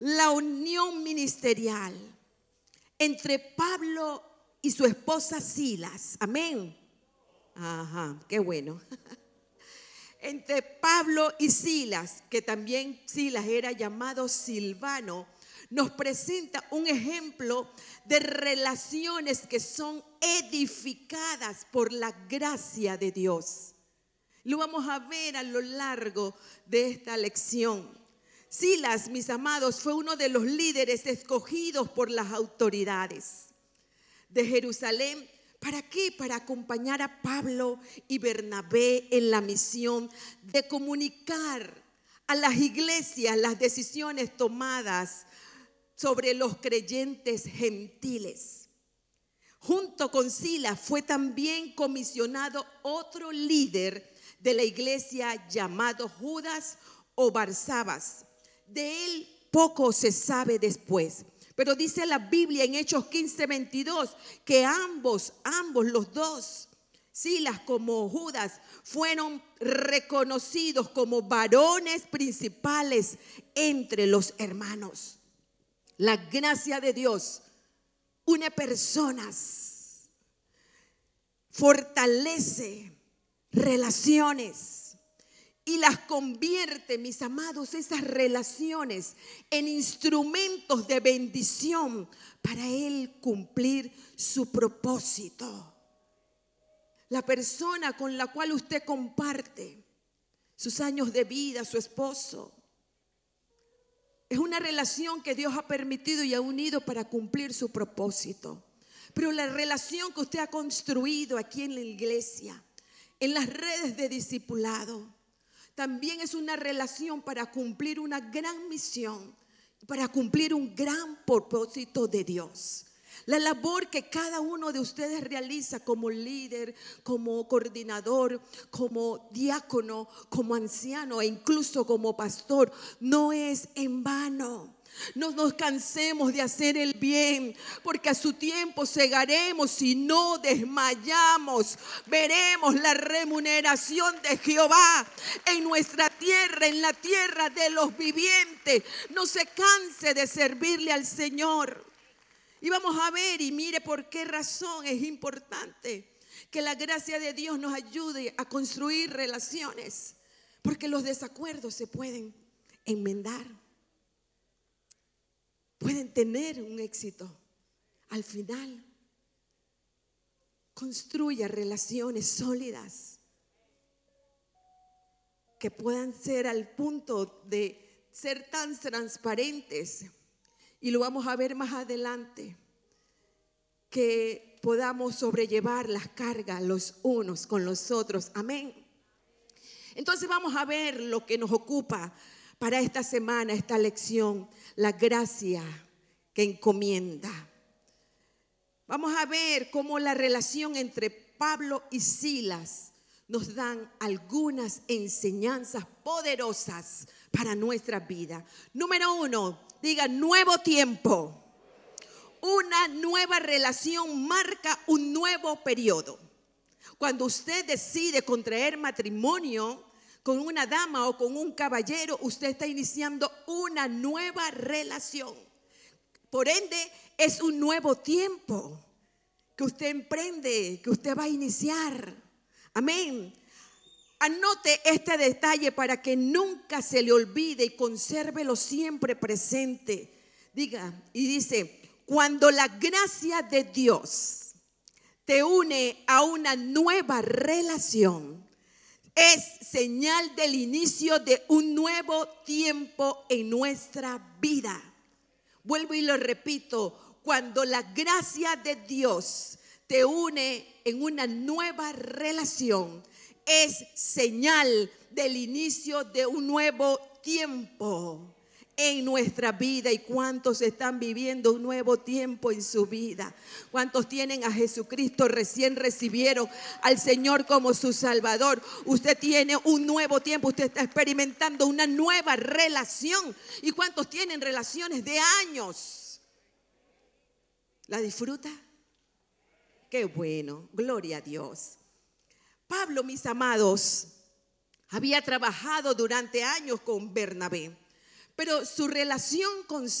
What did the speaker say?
la unión ministerial entre Pablo y su esposa Silas. Amén. Ajá, qué bueno. Entre Pablo y Silas, que también Silas era llamado Silvano, nos presenta un ejemplo de relaciones que son edificadas por la gracia de Dios. Lo vamos a ver a lo largo de esta lección. Silas, mis amados, fue uno de los líderes escogidos por las autoridades de Jerusalén. ¿Para qué? Para acompañar a Pablo y Bernabé en la misión de comunicar a las iglesias las decisiones tomadas sobre los creyentes gentiles. Junto con Silas fue también comisionado otro líder de la iglesia llamado Judas o Barsabas. De él poco se sabe después. Pero dice la Biblia en Hechos 15:22 que ambos los dos, Silas como Judas, fueron reconocidos como varones principales entre los hermanos. La gracia de Dios une personas, fortalece relaciones y las convierte, mis amados, esas relaciones en instrumentos de bendición para Él cumplir su propósito. La persona con la cual usted comparte sus años de vida, su esposo, es una relación que Dios ha permitido y ha unido para cumplir su propósito. Pero la relación que usted ha construido aquí en la iglesia, en las redes de discipulado, también es una relación para cumplir una gran misión, para cumplir un gran propósito de Dios. La labor que cada uno de ustedes realiza como líder, como coordinador, como diácono, como anciano e incluso como pastor, no es en vano. No nos cansemos de hacer el bien, porque a su tiempo segaremos si no desmayamos. Veremos la remuneración de Jehová en nuestra tierra, en la tierra de los vivientes. No se canse de servirle al Señor. Y vamos a ver y mire por qué razón es importante que la gracia de Dios nos ayude a construir relaciones, porque los desacuerdos se pueden enmendar. Pueden tener un éxito. Al final, construya relaciones sólidas que puedan ser al punto de ser tan transparentes. Y lo vamos a ver más adelante, que podamos sobrellevar las cargas los unos con los otros. Amén. Entonces vamos a ver lo que nos ocupa para esta semana, esta lección, la gracia que encomienda. Vamos a ver cómo la relación entre Pablo y Silas nos dan algunas enseñanzas poderosas para nuestra vida. Número 1, diga nuevo tiempo. Una nueva relación marca un nuevo periodo. Cuando usted decide contraer matrimonio con una dama o con un caballero, usted está iniciando una nueva relación. Por ende, es un nuevo tiempo que usted emprende, que usted va a iniciar. Amén. Anote este detalle para que nunca se le olvide y consérvelo siempre presente. Diga, y dice, cuando la gracia de Dios te une a una nueva relación, es señal del inicio de un nuevo tiempo en nuestra vida. Vuelvo y lo repito, cuando la gracia de Dios te une en una nueva relación, es señal del inicio de un nuevo tiempo en nuestra vida. ¿Y cuántos están viviendo un nuevo tiempo en su vida? ¿Cuántos tienen a Jesucristo, recién recibieron al Señor como su Salvador? Usted tiene un nuevo tiempo, usted está experimentando una nueva relación. ¿Y cuántos tienen relaciones de años? ¿La disfruta? Qué bueno, gloria a Dios. Pablo, mis amados, había trabajado durante años con Bernabé, pero su relación con